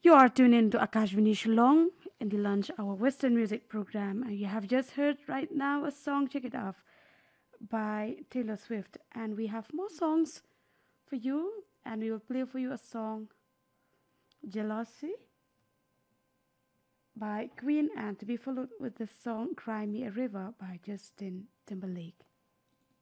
You are tuned in to Akashvani Shillong in the lunch hour Western music program, and you have just heard right now a song "Check It Off" by Taylor Swift, and we have more songs for you, and we will play for you a song "Jealousy" by Queen, and to be followed with the song "Cry Me a River" by Justin Timberlake.